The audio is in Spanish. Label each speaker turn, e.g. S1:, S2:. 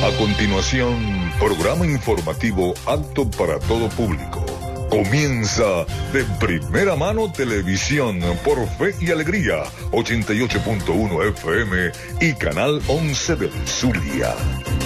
S1: A continuación, programa informativo apto para todo público. Comienza De Primera Mano Televisión por Fe y Alegría, 88.1 FM y Canal 11 del Zulia.